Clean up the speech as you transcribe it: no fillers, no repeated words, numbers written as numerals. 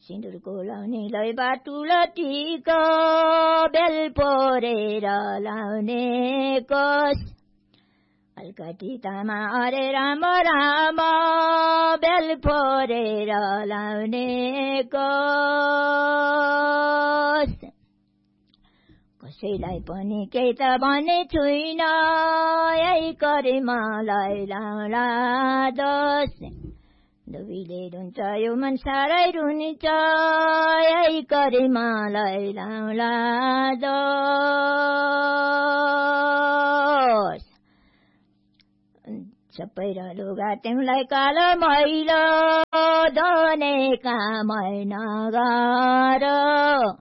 सिन्दुरको लाउनेलाई बाटुलो टिका बेल पोरेर लाउने कोस अलकटी तामा अरे राम राम बेल पोरेर लाउने कोस कसैलाई पनि केही त भने छुइन यही करिमालाई लाउला दोष दुबीले रुन्छ यो मन साह्रै रुन्छ यही करिमालाई लाउला दोष सबै र लुगा तिमीलाई कालो मैलो धने कामै नगर